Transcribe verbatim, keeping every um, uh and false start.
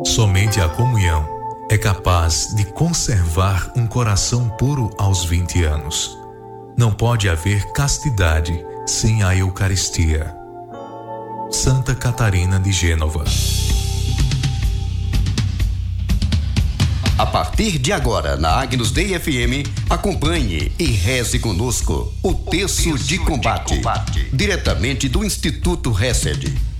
Somente a comunhão é capaz de conservar um coração puro aos vinte anos. Não pode haver castidade sem a Eucaristia. Santa Catarina de Gênova. A partir de agora, na Agnus Dei F M, acompanhe e reze conosco o Terço de Combate, diretamente do Instituto Hesed.